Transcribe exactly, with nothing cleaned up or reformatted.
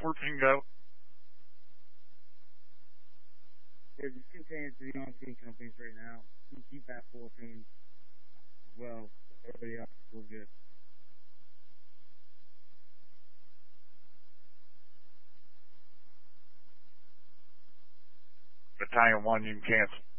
fourteen go. Yeah, just continue to the on-screen companies right now. You keep that fourteen as well. Everybody else will get. Battalion one, you can cancel.